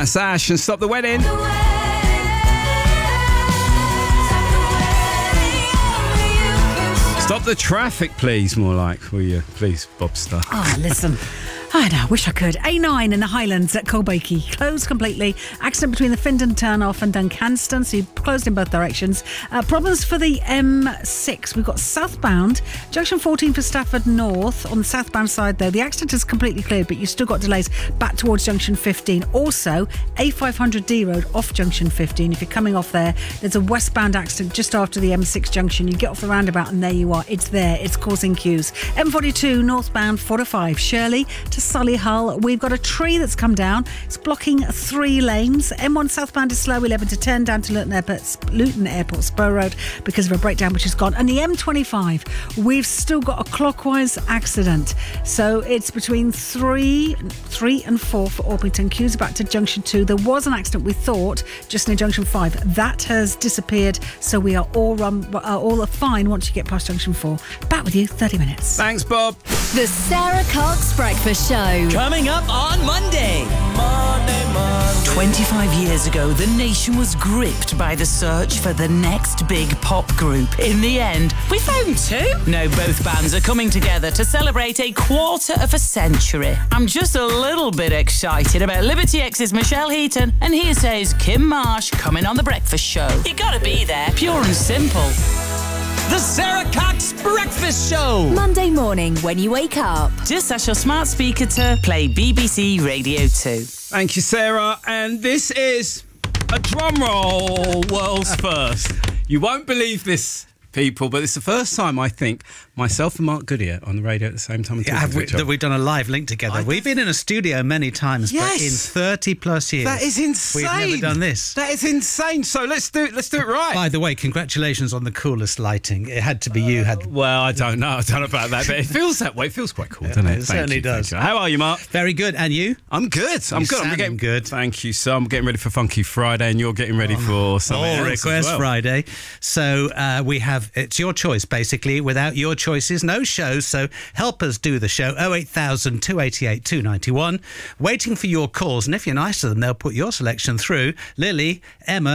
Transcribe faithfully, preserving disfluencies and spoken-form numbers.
That's Ash and Stop the Wedding. Stop the traffic, please, more like, will you? Please, Bobster. Oh, listen. I know, wish I could. A nine in the Highlands at Colbakey. Closed completely. Accident between the Findon turnoff and Duncanston, so you've closed in both directions. Uh, problems for the M six. We've got southbound, junction fourteen for Stafford North. On the southbound side, though, the accident is completely cleared, but you've still got delays back towards junction fifteen. Also, A five hundred D Road off junction fifteen. If you're coming off there, there's a westbound accident just after the M six junction. You get off the roundabout and there you are. It's there. It's causing queues. M forty-two northbound, four to five. Shirley to Solihull. We've got a tree that's come down. It's blocking three lanes. M one southbound is slow, eleven to ten, down to Luton Airport, Luton Airport Spur Road because of a breakdown which is gone. And the M twenty-five, we've still got a clockwise accident. So it's between three, three and four for Orpington. Queues back to junction two. There was an accident, we thought, just near junction five. That has disappeared. So we are all run, uh, all fine once you get past junction four. Back with you, thirty minutes. Thanks, Bob. The Sarah Cox Breakfast Show. Coming up on Monday. Monday, Monday. twenty-five years ago, the nation was gripped by the search for the next big pop group. In the end, we found two. Now both bands are coming together to celebrate a quarter of a century. I'm just a little bit excited about Liberty X's Michelle Heaton and Hearsay's Kim Marsh coming on The Breakfast Show. You gotta be there, pure and simple. The Sarah Cox Breakfast Show. Monday morning when you wake up. Just ask your smart speaker to play B B C Radio two. Thank you, Sarah. And this is a drum roll, world's first. You won't believe this, people, but it's the first time, I think, myself and Mark Goodyear on the radio at the same time. Yeah, have we, that we've done a live link together. I We've been in a studio many times, Yes. but in thirty plus years, That is insane. we've never done this. That is insane. So let's do it. Let's do it right. By the way, congratulations on the coolest lighting. It had to be you. Had Well, I don't know. I don't know about that, but it feels that way. It feels quite cool, doesn't it? it Thank certainly you, thank does. you. How are you, Mark? very good, and you? I'm good. I'm You good. I'm sound getting good. Thank you. So I'm getting ready for Funky Friday, and you're getting ready for something Oh, else Request as well. Friday. So uh, we have, it's your choice, basically. Without your choices, no show. So help us do the show. oh eight thousand, two eight eight, two nine one. Waiting for your calls. And if you're nice to them, they'll put your selection through. Lily, Emma,